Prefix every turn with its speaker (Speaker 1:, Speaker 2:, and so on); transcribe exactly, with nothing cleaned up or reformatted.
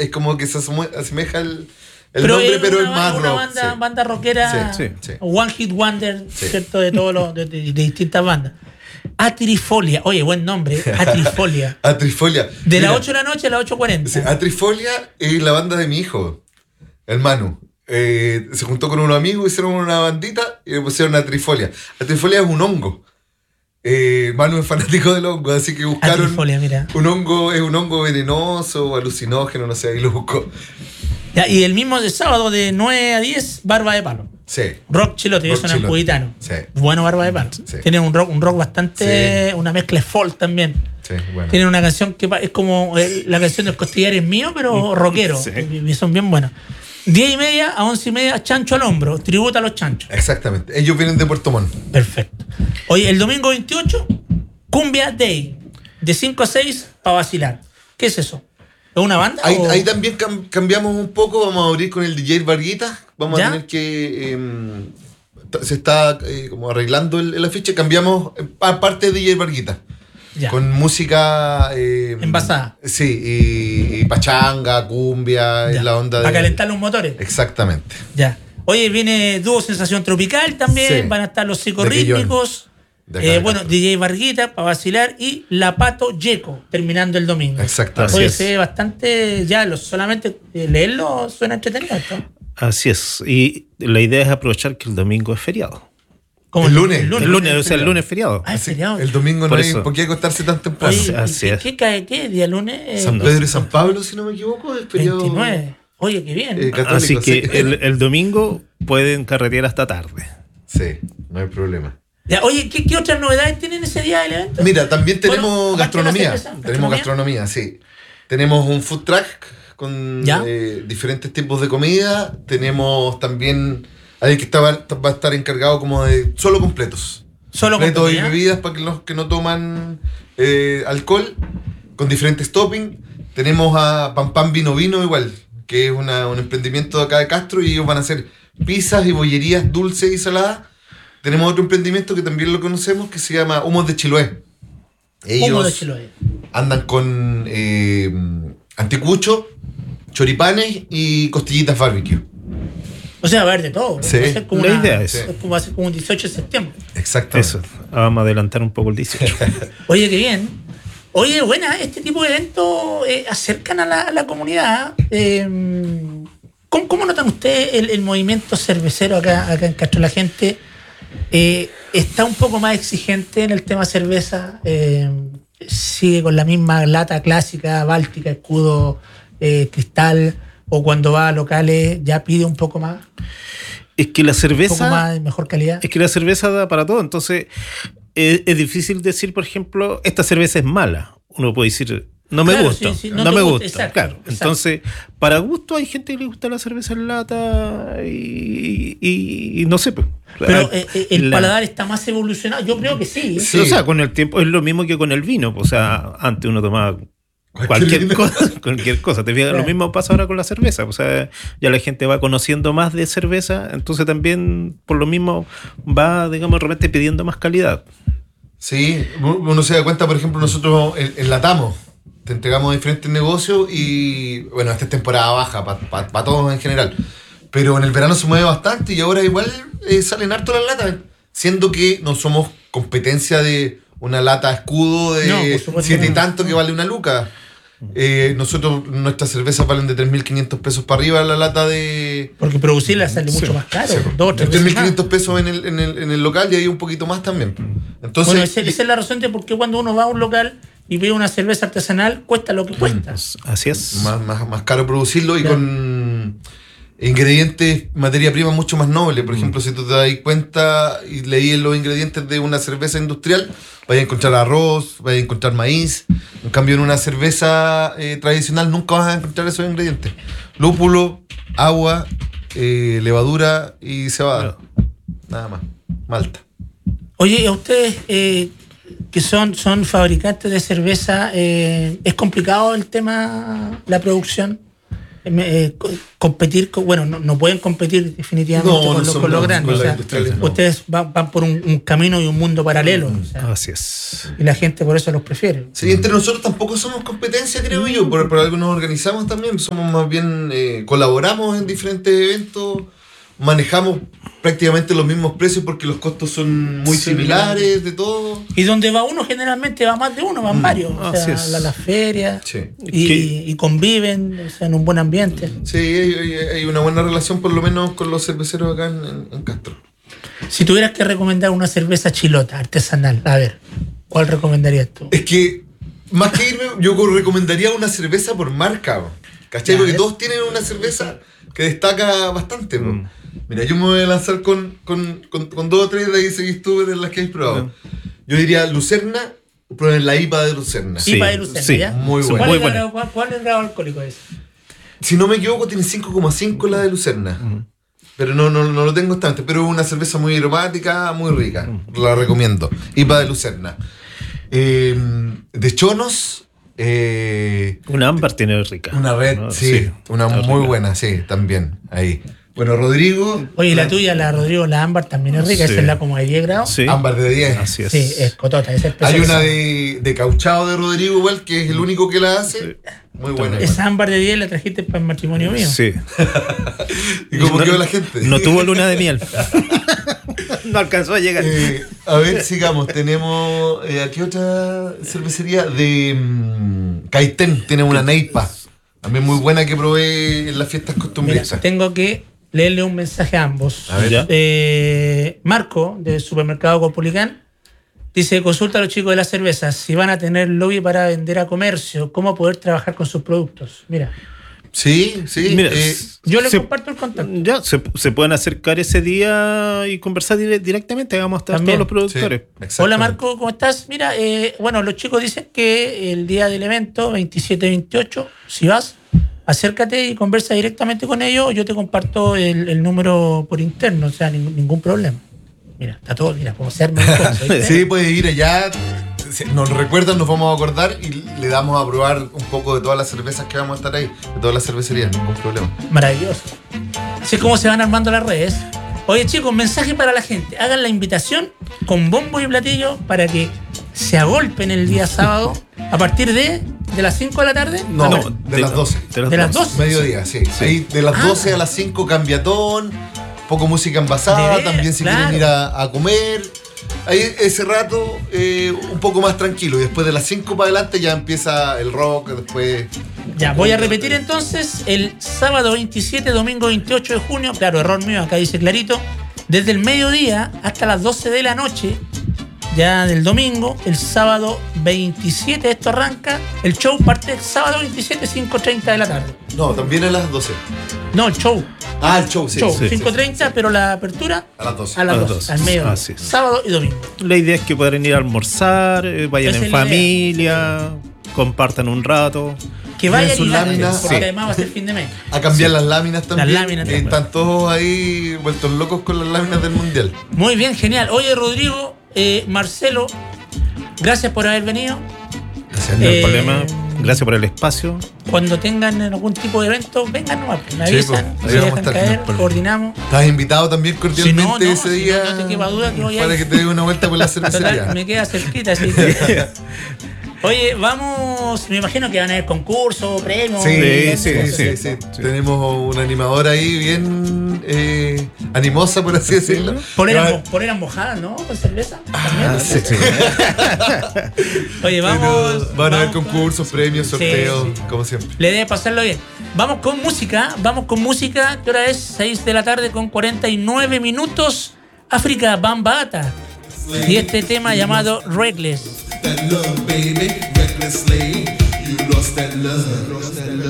Speaker 1: es como que se asemeja el, el
Speaker 2: pero
Speaker 1: nombre,
Speaker 2: es
Speaker 1: pero
Speaker 2: una,
Speaker 1: es más
Speaker 2: una
Speaker 1: rock.
Speaker 2: banda,
Speaker 1: Sí.
Speaker 2: banda rockera,
Speaker 1: Sí, sí.
Speaker 2: One Hit Wonder,
Speaker 1: Sí.
Speaker 2: ¿cierto? De todos los, de, de, de distintas bandas. Atrifolia, oye, buen nombre, Atrifolia.
Speaker 1: Atrifolia.
Speaker 2: De
Speaker 1: Mira,
Speaker 2: las ocho de la noche a las ocho cuarenta.
Speaker 1: sí, Atrifolia es la banda de mi hijo, el Manu. Eh, se juntó con unos amigos, hicieron una bandita y le pusieron Atrifolia. Atrifolia es un hongo. Eh, Manu es fanático del hongo, así que buscaron
Speaker 2: Atrifolia, mira.
Speaker 1: un hongo, es un hongo venenoso o alucinógeno, no sé, ahí lo buscó.
Speaker 2: Ya, y el mismo de sábado de nueve a diez, Barba de Palo.
Speaker 1: Sí.
Speaker 2: Rock chilote,
Speaker 1: Rock
Speaker 2: ellos son
Speaker 1: chilote.
Speaker 2: ampuditanos.
Speaker 1: Sí.
Speaker 2: Bueno, Barba de Palo.
Speaker 1: Sí.
Speaker 2: Tienen un rock, un rock bastante,
Speaker 1: Sí.
Speaker 2: una mezcla de folk también.
Speaker 1: Sí, bueno.
Speaker 2: Tienen una canción que es como eh, la canción del Costillar es mío, pero rockero.
Speaker 3: Sí.
Speaker 2: Y, y son bien buenos. diez y media a once y media, Chancho al hombro. Tributa a los chanchos.
Speaker 1: Exactamente. Ellos vienen de Puerto Montt.
Speaker 2: Perfecto. Oye, el domingo veintiocho, Cumbia Day. De cinco a seis para vacilar. ¿Qué es eso? ¿Es una banda?
Speaker 1: Ahí,
Speaker 2: o...
Speaker 1: ahí también cam- cambiamos un poco, vamos a abrir con el D J Varguita, vamos
Speaker 2: ¿Ya?
Speaker 1: a tener que... eh, t- se está eh, como arreglando el, el afiche, cambiamos eh, aparte de D J Varguita,
Speaker 2: Ya.
Speaker 1: con música... Eh,
Speaker 2: Envasada.
Speaker 1: Sí, y, y pachanga, cumbia,
Speaker 2: Ya.
Speaker 1: es la onda de...
Speaker 2: Para calentar los motores.
Speaker 1: Exactamente.
Speaker 2: Ya. Oye, viene Dúo Sensación Tropical también,
Speaker 1: Sí.
Speaker 2: van a estar los
Speaker 1: De
Speaker 2: psicorrítmicos,
Speaker 1: De acá
Speaker 2: eh,
Speaker 1: de
Speaker 2: bueno,
Speaker 1: Castro.
Speaker 2: D J Varguita para vacilar y La Pato Yeco, terminando el domingo.
Speaker 1: Exactamente.
Speaker 2: Oye,
Speaker 3: Así es.
Speaker 2: se ve bastante, ya los, solamente eh, leerlo suena entretenido esto.
Speaker 3: Así es. Y la idea es aprovechar que el domingo es feriado.
Speaker 2: Como
Speaker 1: El lunes.
Speaker 3: El lunes, o sea, el lunes es feriado.
Speaker 2: Ah, es
Speaker 1: Así,
Speaker 2: feriado.
Speaker 1: el domingo
Speaker 3: Por
Speaker 1: no hay
Speaker 3: eso.
Speaker 1: por qué acostarse tan temprano.
Speaker 2: Oye,
Speaker 3: así
Speaker 2: ¿y
Speaker 3: es.
Speaker 2: ¿qué cae qué día lunes? Eh,
Speaker 3: San
Speaker 1: Pedro y San Pablo, si no me equivoco, es feriado...
Speaker 2: veintinueve. Oye, qué bien.
Speaker 1: Eh, católico,
Speaker 3: Así que
Speaker 1: sí.
Speaker 3: el, el domingo pueden carretear hasta tarde.
Speaker 1: Sí, no hay problema.
Speaker 2: Ya, oye, ¿qué, ¿qué otras novedades tienen ese día del evento?
Speaker 1: Mira, también tenemos
Speaker 2: Bueno, aparte de la
Speaker 1: gastronomía.
Speaker 2: cerveza,
Speaker 1: Tenemos gastronomía, sí. Tenemos un food truck con
Speaker 2: ¿Ya?
Speaker 1: eh, diferentes tipos de comida. Tenemos también alguien que está, va a estar encargado como de solo completos.
Speaker 2: Solo
Speaker 1: completos y
Speaker 2: completos, ¿ya?
Speaker 1: bebidas para que los que no toman eh, alcohol, con diferentes toppings. Tenemos a Pam Pam Vino Vino igual, que es una, un emprendimiento de acá de Castro y ellos van a hacer pizzas y bollerías dulces y saladas. Tenemos otro emprendimiento que también lo conocemos que se llama Humos de Chiloé. Ellos
Speaker 2: Humo de Chiloé.
Speaker 1: andan con eh, anticucho, choripanes y costillitas barbecue.
Speaker 2: O sea, va a haber de todo.
Speaker 1: Sí.
Speaker 2: Va a ser como
Speaker 3: La
Speaker 2: una-
Speaker 3: idea es-
Speaker 2: es como, va a ser como un dieciocho de septiembre.
Speaker 1: Exactamente.
Speaker 3: Eso. Vamos a adelantar un poco el dieciocho.
Speaker 2: Oye, qué bien. Oye, buena, este tipo de eventos eh, acercan a la, a la comunidad. Eh, ¿cómo, ¿Cómo notan ustedes el, el movimiento cervecero acá, acá en Castro? La gente eh, está un poco más exigente en el tema cerveza. Eh, sigue con la misma lata clásica, báltica, escudo, eh, cristal. O cuando va a locales ya pide un poco más,
Speaker 3: Es que la
Speaker 2: un poco
Speaker 3: cerveza...
Speaker 2: más de mejor calidad.
Speaker 3: Es que la cerveza da para todo, entonces es, es difícil decir, por ejemplo, esta cerveza es mala. Uno puede decir, no me
Speaker 2: Claro,
Speaker 3: gusta,
Speaker 2: sí, sí,
Speaker 3: no,
Speaker 2: no te
Speaker 3: me
Speaker 2: gusta,
Speaker 3: gusta,
Speaker 2: exacto,
Speaker 3: claro.
Speaker 2: exacto.
Speaker 3: Entonces, para gusto hay gente que le gusta la cerveza en lata y, y- y no sé. pues,
Speaker 2: Pero
Speaker 3: la-
Speaker 2: eh, eh, el
Speaker 3: la-
Speaker 2: paladar está más evolucionado. Yo creo que sí.
Speaker 1: Sí.
Speaker 3: O sea, con el tiempo es lo mismo que con el vino. pues, O sea, antes uno tomaba
Speaker 1: Cualquier
Speaker 3: cualquier,
Speaker 1: vino.
Speaker 3: cosa, cualquier cosa. Te fijas,
Speaker 2: Claro.
Speaker 3: Lo mismo pasa ahora con la cerveza. O sea, ya la gente va conociendo más de cerveza, entonces también por lo mismo va, digamos, de repente pidiendo más calidad.
Speaker 1: Sí, uno se da cuenta, por ejemplo, nosotros en- enlatamos, te entregamos a diferentes negocios y, bueno, esta es temporada baja para pa, pa todos en general, pero en el verano se mueve bastante y ahora igual eh, salen harto las latas, siendo que no somos competencia de una lata escudo
Speaker 2: No, por
Speaker 1: de
Speaker 2: supuesto
Speaker 1: siete
Speaker 2: que
Speaker 1: y
Speaker 2: no.
Speaker 1: tanto que vale una luca. Eh, nosotros, nuestras cervezas valen de tres mil quinientos pesos para arriba la lata de...
Speaker 2: Porque producirla sale mucho más caro. Dos o tres
Speaker 1: tres mil
Speaker 2: veces más.
Speaker 1: quinientos pesos en el, en, el, en el local y hay un poquito más también. Entonces,
Speaker 2: Bueno, esa, esa es la razón de por qué cuando uno va a un local y pide una cerveza artesanal, cuesta lo que cuesta.
Speaker 3: Así es.
Speaker 1: más, más, más caro producirlo y
Speaker 2: Claro.
Speaker 1: con ingredientes, materia prima mucho más noble. Por ejemplo, si tú te das cuenta y leí los ingredientes de una cerveza industrial, vas a encontrar arroz, vas a encontrar maíz. En cambio, en una cerveza eh, tradicional nunca vas a encontrar esos ingredientes. Lúpulo, agua, eh, levadura y cebada. Nada más. Malta.
Speaker 2: Oye, a ustedes eh, que son, son fabricantes de cerveza, eh, ¿es complicado el tema, la producción? eh, co- competir con, bueno, no, no pueden competir definitivamente
Speaker 1: No,
Speaker 2: con,
Speaker 1: no
Speaker 2: los,
Speaker 1: son
Speaker 2: con los
Speaker 1: no,
Speaker 2: grandes.
Speaker 1: con
Speaker 2: O
Speaker 1: la
Speaker 2: sea,
Speaker 1: industrial, no.
Speaker 2: ustedes van, van por un, un camino y un mundo paralelo. o sea,
Speaker 3: Así es.
Speaker 2: y la gente por eso los prefiere.
Speaker 1: Sí, entre nosotros tampoco somos competencia, creo yo, por, por algo nos organizamos también, somos más bien, eh, colaboramos en diferentes eventos, manejamos prácticamente los mismos precios porque los costos son muy
Speaker 2: Sí.
Speaker 1: similares de todo.
Speaker 2: Y donde va uno, generalmente va más de uno, van varios. O
Speaker 3: así
Speaker 2: sea,
Speaker 3: es.
Speaker 2: la- las ferias.
Speaker 1: Sí.
Speaker 2: Y,
Speaker 3: ¿Qué?
Speaker 2: y conviven, o sea, en un buen ambiente.
Speaker 1: Sí, hay, hay- hay una buena relación por lo menos con los cerveceros acá en, en- en Castro.
Speaker 2: Si tuvieras que recomendar una cerveza chilota, artesanal, a ver, ¿cuál recomendarías tú?
Speaker 1: Es que, más que irme, yo recomendaría una cerveza por marca, bro. ¿Cachai?
Speaker 2: Ya,
Speaker 1: Porque
Speaker 2: ¿ves?
Speaker 1: todos tienen una cerveza que destaca bastante, bro.
Speaker 3: Mm.
Speaker 1: Mira, yo me voy a lanzar con, con, con, con dos o tres, de ahí seguís tú de las que habéis probado. Yo diría Lucerna, prueben la I P A de Lucerna.
Speaker 3: Sí,
Speaker 2: I P A de Lucerna,
Speaker 3: sí,
Speaker 2: ¿ya?
Speaker 1: muy
Speaker 2: ¿Cuál,
Speaker 1: buena.
Speaker 3: Muy
Speaker 2: es el
Speaker 3: buena.
Speaker 2: grado, cuál, cuál es el grado alcohólico ese?
Speaker 1: Si no me equivoco, tiene cinco coma cinco la de Lucerna. Pero no, no, no lo tengo bastante. Pero es una cerveza muy aromática, muy rica. La recomiendo. I P A de Lucerna. Eh, de Chonos, eh,
Speaker 3: Una ámbar tiene rica.
Speaker 1: una red,
Speaker 3: ¿no?
Speaker 1: sí, una
Speaker 3: está
Speaker 1: muy
Speaker 3: rica.
Speaker 1: buena, sí, también. Ahí. Bueno, Rodrigo.
Speaker 2: Oye, y la tuya, la Rodrigo, la ámbar también es rica,
Speaker 3: Sí.
Speaker 2: esa es la como de diez grados.
Speaker 3: Sí.
Speaker 1: Ámbar de diez.
Speaker 3: Así es.
Speaker 2: Sí, es cotota, esa es
Speaker 1: Hay
Speaker 2: preciosa.
Speaker 1: una de, de cauchado de Rodrigo igual, que es el único que la hace. Muy buena.
Speaker 2: Esa ámbar de diez la trajiste para el matrimonio mío.
Speaker 3: Sí.
Speaker 1: ¿Y cómo
Speaker 3: No-
Speaker 1: quedó la gente?
Speaker 3: No tuvo luna de miel. No alcanzó a llegar.
Speaker 1: Eh, a ver, sigamos. Tenemos. Eh, ¿a qué otra cervecería? De mm, Caitén. Tiene una Neipa. También muy buena que probé en las fiestas
Speaker 2: Mira,
Speaker 1: costumbristas.
Speaker 2: tengo que leerle un mensaje a ambos.
Speaker 1: A ver.
Speaker 3: ¿Ya?
Speaker 2: Eh, Marco, del supermercado Copulicán, dice: consulta a los chicos de las cervezas si van a tener lobby para vender a comercio, cómo poder trabajar con sus productos. Mira,
Speaker 1: Sí, sí.
Speaker 3: Mira,
Speaker 1: eh,
Speaker 2: yo le
Speaker 3: se-
Speaker 2: comparto el contacto.
Speaker 3: Ya, se, se pueden acercar ese día y conversar dire- directamente. Vamos a estar
Speaker 2: También.
Speaker 3: todos los productores.
Speaker 1: sí, exactamente.
Speaker 2: Hola Marco, ¿cómo estás? Mira, eh, bueno, los chicos dicen que el día del evento, veintisiete veintiocho, si vas, acércate y conversa directamente con ellos. Yo te comparto el, el número por interno, o sea, ningún, ningún problema. Mira, está todo, mira, como se arma un curso, ¿viste?
Speaker 1: Sí, puedes ir allá. Si nos recuerdan, nos vamos a acordar y le damos a probar un poco de todas las cervezas que vamos a estar ahí, de todas las cervecerías, ningún problema.
Speaker 2: Maravilloso. Así es como se van armando las redes. Oye chicos, mensaje para la gente. Hagan la invitación con bombo y platillo para que se agolpen el día sábado a partir de, de las cinco de la tarde.
Speaker 1: No,
Speaker 3: No,
Speaker 1: de, las doce.
Speaker 2: ¿De las doce?
Speaker 1: Mediodía, sí. Ahí de las
Speaker 2: Ah.
Speaker 1: doce a las cinco cambiatón, poco música envasada,
Speaker 2: De ver,
Speaker 1: también si
Speaker 2: claro.
Speaker 1: quieren ir a, a comer. Ahí ese rato eh, un poco más tranquilo y después de las cinco para adelante ya empieza el rock, después...
Speaker 2: Ya, voy a repetir entonces, el sábado veintisiete, domingo veintiocho de junio, claro, error mío, acá dice clarito, desde el mediodía hasta las doce de la noche, ya del domingo, el sábado veintisiete, esto arranca, el show parte el sábado veintisiete, cinco treinta de la tarde.
Speaker 1: No, también a las doce.
Speaker 2: No, el show,
Speaker 1: Ah, el show, sí.
Speaker 2: show,
Speaker 1: sí,
Speaker 2: cinco
Speaker 1: sí,
Speaker 2: treinta,
Speaker 1: sí.
Speaker 2: pero la apertura
Speaker 1: A las doce.
Speaker 2: a las
Speaker 3: A las
Speaker 2: doce,
Speaker 3: doce,
Speaker 2: al mediodía,
Speaker 3: así es.
Speaker 2: sábado y domingo.
Speaker 3: La idea es que puedan ir a almorzar, eh, vayan
Speaker 2: Esa
Speaker 3: en
Speaker 2: es la idea.
Speaker 3: familia, compartan un rato.
Speaker 2: Que vayan
Speaker 1: sus
Speaker 2: y gasten,
Speaker 1: láminas,
Speaker 2: porque
Speaker 1: sí.
Speaker 2: además va a ser fin de mes.
Speaker 1: A cambiar las láminas también.
Speaker 2: láminas
Speaker 1: que
Speaker 2: también.
Speaker 1: están todos ahí vueltos locos con las láminas del mundial.
Speaker 2: Muy bien, genial. Oye, Rodrigo, eh, Marcelo, gracias por haber venido.
Speaker 1: Gracias.
Speaker 3: No hay
Speaker 2: Eh,
Speaker 3: problema. Gracias por el espacio.
Speaker 2: Cuando tengan algún tipo de evento, vengan nomás, me
Speaker 1: Sí,
Speaker 2: avisan,
Speaker 1: pues,
Speaker 2: se
Speaker 1: ahí vamos a
Speaker 2: dejan
Speaker 1: estar,
Speaker 2: caer,
Speaker 1: no hay problema.
Speaker 2: coordinamos.
Speaker 1: Estás invitado también cordialmente
Speaker 2: Si no, no,
Speaker 1: ese
Speaker 2: si
Speaker 1: día
Speaker 2: no, no te quepa duda que voy a
Speaker 1: para
Speaker 2: ir.
Speaker 1: que te dé una vuelta por la cervecería.
Speaker 2: Total, me queda cerquita, así que- Oye, vamos, me imagino que van a haber concursos, premios.
Speaker 1: Sí,
Speaker 2: y
Speaker 1: sí,
Speaker 2: cosas,
Speaker 1: sí, sí, Tenemos una animadora ahí bien eh, animosa, por así decirlo.
Speaker 2: Poleras,
Speaker 1: Va-
Speaker 2: mo- poleras mojadas, ¿no? Con cerveza.
Speaker 1: Ah,
Speaker 2: también.
Speaker 1: sí.
Speaker 2: Oye,
Speaker 1: Pero
Speaker 2: vamos.
Speaker 1: van a haber
Speaker 2: vamos con-
Speaker 1: concursos, premios,
Speaker 2: Sí,
Speaker 1: sorteos,
Speaker 2: sí.
Speaker 1: como siempre.
Speaker 2: Le debe pasarlo bien. Vamos con música, vamos con música. ¿Qué hora es? seis de la tarde con cuarenta y nueve minutos. África Bambata. Y este tema llamado Reckless.
Speaker 4: That love, baby, recklessly. You lost that love.